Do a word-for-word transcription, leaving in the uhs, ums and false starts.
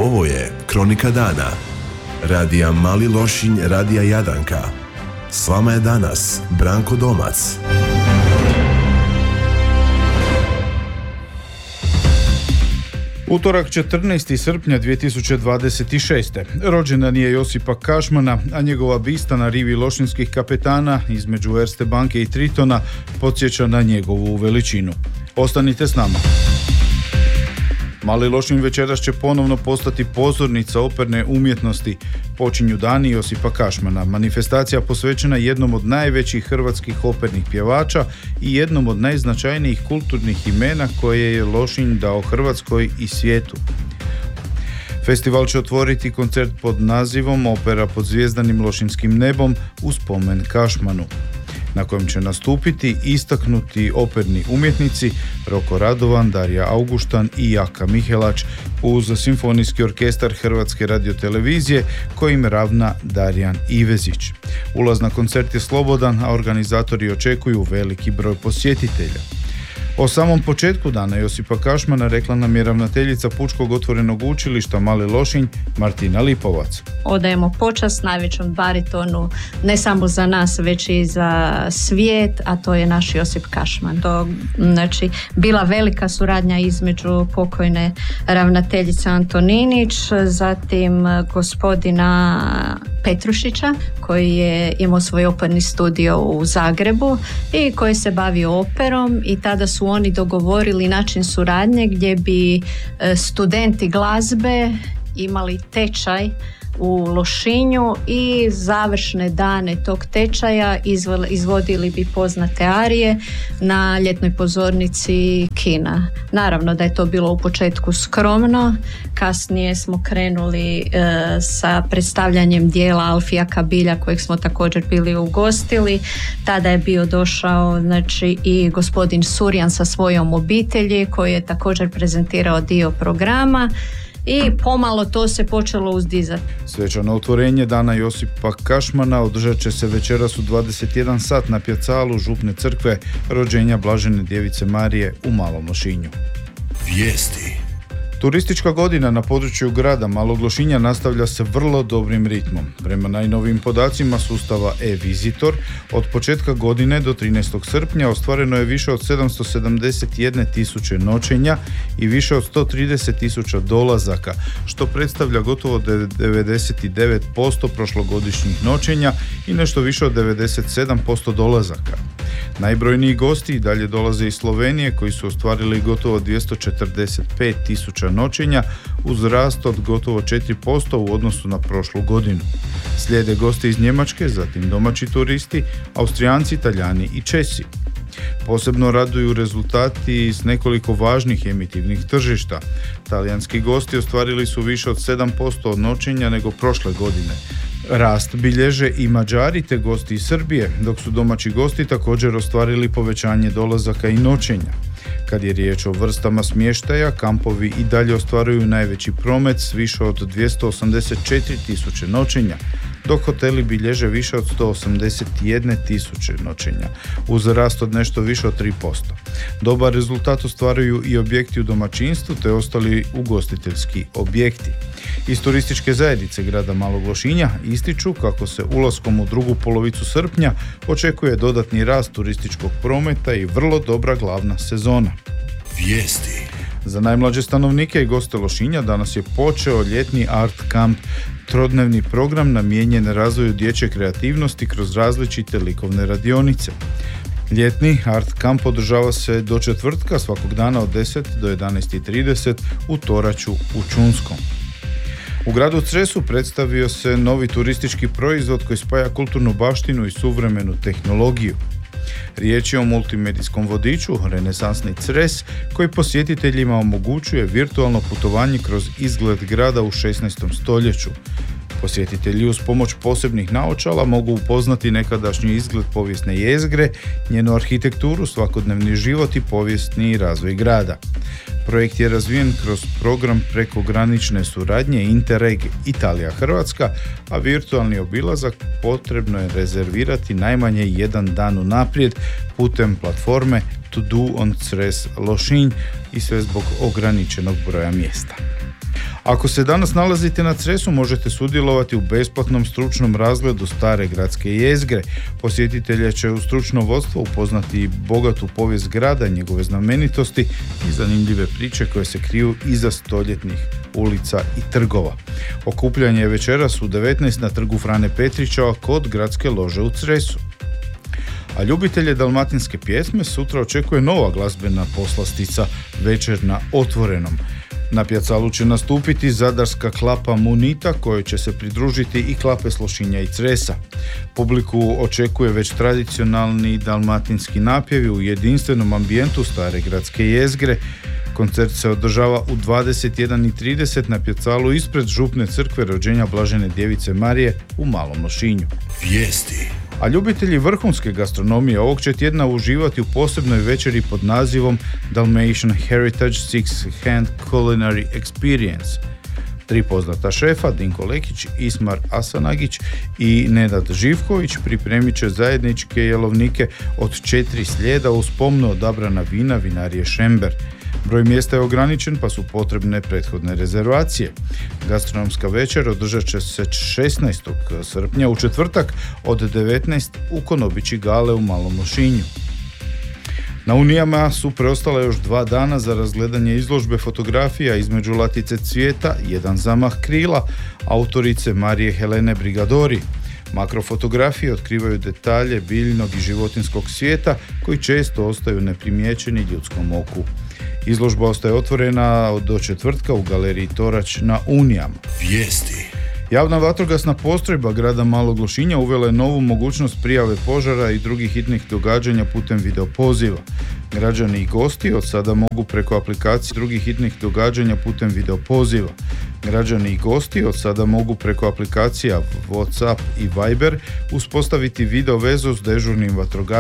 Ovo je Kronika dana. Radija Mali Lošinj, Radija Jadanka. S vama je danas Branko Domac. Utorak četrnaestog srpnja dvije tisuće dvadeset šeste. Rođendan je Josipa Kašmana, a njegova bista na rivi lošinskih kapetana između Erste banke i Tritona podsjeća na njegovu veličinu. Ostanite s nama. Mali Lošinj večeras će ponovno postati pozornica operne umjetnosti. Počinju dani Josipa Kašmana, manifestacija posvećena jednom od najvećih hrvatskih opernih pjevača i jednom od najznačajnijih kulturnih imena koje je Lošinj dao Hrvatskoj i svijetu. Festival će otvoriti koncert pod nazivom Opera pod zvijezdanim lošinjskim nebom u spomen Kašmanu, na kojem će nastupiti istaknuti operni umjetnici Roko Radovan, Darija Auguštan i Jaka Mihelač uz simfonijski orkestar Hrvatske radiotelevizije kojim ravna Darijan Ivezić. Ulaz na koncert je slobodan, a organizatori očekuju veliki broj posjetitelja. O samom početku dana Josipa Kašmana rekla nam je ravnateljica Pučkog otvorenog učilišta Mali Lošinj Martina Lipovac. Odajemo počast najvećom baritonu ne samo za nas već i za svijet, a to je naš Josip Kašman. To znači bila velika suradnja između pokojne ravnateljice Antoninić, zatim gospodina Petrušića koji je imao svoj operni studio u Zagrebu i koji se bavio operom, i tada su oni dogovorili način suradnje gdje bi studenti glazbe imali tečaj u Lošinju i završne dane tog tečaja izvodili bi poznate arije na ljetnoj pozornici kina. Naravno da je to bilo u početku skromno, kasnije smo krenuli e, sa predstavljanjem dijela Alfija Kabilja kojeg smo također bili ugostili. Tada je bio došao znači i gospodin Surjan sa svojom obitelji koji je također prezentirao dio programa. I pomalo to se počelo uzdizati. Svečano otvorenje dana Josipa Kašmana održat će se večeras u dvadeset jedan sat na pjacalu Župne crkve rođenja Blažene djevice Marije u Malom Lošinju. Vijesti. Turistička godina na području grada Malog Lošinja nastavlja se vrlo dobrim ritmom. Prema najnovijim podacima sustava e-Visitor, od početka godine do trinaestog srpnja ostvareno je više od sedamsto sedamdeset jedne tisuće noćenja i više od sto trideset tisuća dolazaka, što predstavlja gotovo devedeset devet posto prošlogodišnjih noćenja i nešto više od devedeset sedam posto dolazaka. Najbrojniji gosti i dalje dolaze iz Slovenije koji su ostvarili gotovo dvjesto četrdeset pet tisuća noćenja uz rast od gotovo četiri posto u odnosu na prošlu godinu. Slijede gosti iz Njemačke, zatim domaći turisti, Austrijanci, Talijani i Česi. Posebno raduju rezultati s nekoliko važnih emitivnih tržišta. Talijanski gosti ostvarili su više od sedam posto od noćenja nego prošle godine. Rast bilježe i Mađari te gosti iz Srbije, dok su domaći gosti također ostvarili povećanje dolazaka i noćenja. Kad je riječ o vrstama smještaja, kampovi i dalje ostvaruju najveći promet s više od dvjesto osamdeset četiri tisuće noćenja, dok hoteli bilježe više od sto osamdeset jedne tisuće noćenja, uz rast od nešto više od tri posto. Dobar rezultat ostvaruju i objekti u domaćinstvu te ostali ugostiteljski objekti. Iz turističke zajednice grada Malog Lošinja ističu kako se ulaskom u drugu polovicu srpnja očekuje dodatni rast turističkog prometa i vrlo dobra glavna sezona. Vijesti. Za najmlađe stanovnike i goste Lošinja danas je počeo ljetni Art Camp, trodnevni program namijenjen razvoju dječje kreativnosti kroz različite likovne radionice. Ljetni Art Camp održava se do četvrtka svakog dana od deset do jedanaest i trideset u Toraću u Čunskom. U gradu Cresu predstavio se novi turistički proizvod koji spaja kulturnu baštinu i suvremenu tehnologiju. Riječ je o multimedijskom vodiču Renesansni Cres koji posjetiteljima omogućuje virtualno putovanje kroz izgled grada u šesnaestom stoljeću. Posjetitelji uz pomoć posebnih naočala mogu upoznati nekadašnji izgled povijesne jezgre, njenu arhitekturu, svakodnevni život i povijesni razvoj grada. Projekt je razvijen kroz program prekogranične suradnje Interreg Italija-Hrvatska, a virtualni obilazak potrebno je rezervirati najmanje jedan dan unaprijed putem platforme To Do on Cres Lošinj i sve zbog ograničenog broja mjesta. Ako se danas nalazite na Cresu, možete sudjelovati u besplatnom stručnom razgledu stare gradske jezgre. Posjetitelje će u stručno vodstvo upoznati bogatu povijest grada, njegove znamenitosti i zanimljive priče koje se kriju iza stoljetnih ulica i trgova. Okupljanje je večeras u devetnaest na trgu Frane Petrića kod gradske lože u Cresu. A ljubitelje dalmatinske pjesme sutra očekuje nova glazbena poslastica Večer na otvorenom. Na pjacalu će nastupiti zadarska klapa Munita, kojoj će se pridružiti i klape s Lošinja i Cresa. Publiku očekuje već tradicionalni dalmatinski napjevi u jedinstvenom ambijentu stare gradske jezgre. Koncert se održava u dvadeset jedan i trideset na pjacalu ispred župne crkve Rođenja Blažene Djevice Marije u Malom Lošinju. Vijesti. A ljubitelji vrhunske gastronomije ovog će tjedna uživati u posebnoj večeri pod nazivom Dalmatian Heritage Six Hand Culinary Experience. Tri poznata šefa, Dinko Lekić, Ismar Asanagić i Nenad Živković, pripremit će zajedničke jelovnike od četiri slijeda uz pomno odabrana vina vinarije Šember. Broj mjesta je ograničen pa su potrebne prethodne rezervacije. Gastronomska večer održat će se šesnaestog srpnja u četvrtak od devetnaest u Konobići Gale u Malom Lošinju. Na Unijama su preostala još dva dana za razgledanje izložbe fotografija između latice cvijeta, jedan zamah krila, autorice Marije Helene Brigadori. Makrofotografije otkrivaju detalje biljnog i životinskog svijeta koji često ostaju neprimijećeni ljudskom oku. Izložba ostaje otvorena do četvrtka u galeriji Torać na Unijama. Vijesti. Javna vatrogasna postrojba grada Malog Lošinja uvela je novu mogućnost prijave požara i drugih hitnih događanja putem videopoziva. Građani i gosti od sada mogu preko aplikacije drugih hitnih događanja putem videopoziva. Građani i gosti od sada mogu preko aplikacija WhatsApp i Viber uspostaviti video vezu s dežurnim vatrogascem